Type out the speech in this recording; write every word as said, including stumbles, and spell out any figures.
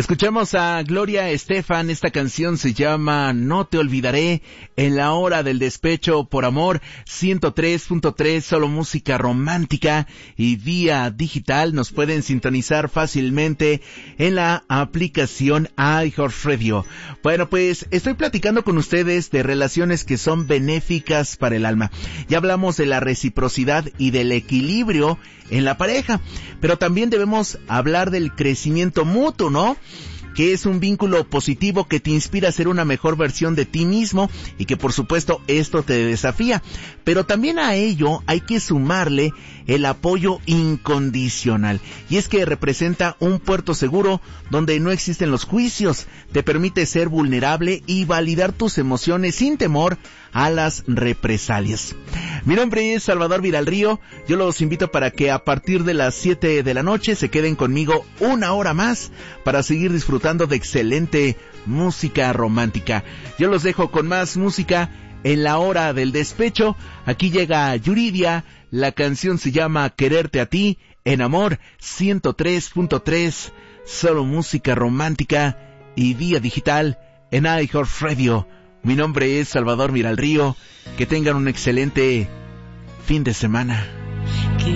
Escuchamos a Gloria Estefan, esta canción se llama No te olvidaré, en la hora del despecho por amor, ciento tres punto tres, solo música romántica y vía digital. Nos pueden sintonizar fácilmente en la aplicación iHeartRadio. Bueno, pues estoy platicando con ustedes de relaciones que son benéficas para el alma. Ya hablamos de la reciprocidad y del equilibrio en la pareja, pero también debemos hablar del crecimiento mutuo, ¿no? Que es un vínculo positivo que te inspira a ser una mejor versión de ti mismo y que por supuesto esto te desafía. Pero también a ello hay que sumarle el apoyo incondicional. Y es que representa un puerto seguro donde no existen los juicios. Te permite ser vulnerable y validar tus emociones sin temor a las represalias. Mi nombre es Salvador Viralrío. Yo los invito para que a partir de las siete de la noche se queden conmigo una hora más para seguir disfrutando de excelente música romántica. Yo los dejo con más música en la hora del despecho. Aquí llega Yuridia. La canción se llama Quererte a ti en Amor ciento tres punto tres. Solo música romántica y vía digital en iHeartRadio. Mi nombre es Salvador Viralrío. Que tengan un excelente fin de semana.